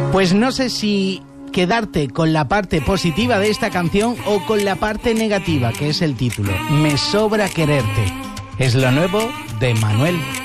Pues no sé si quedarte con la parte positiva de esta canción o con la parte negativa, que es el título. Me sobra quererte. Es lo nuevo de Manuel